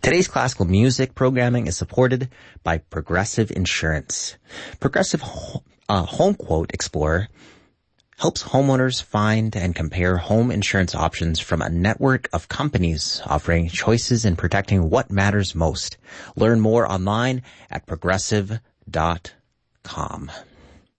Today's classical music programming is supported by Progressive Insurance. Progressive Home Quote Explorer helps homeowners find and compare home insurance options from a network of companies offering choices in protecting what matters most. Learn more online at progressive.com.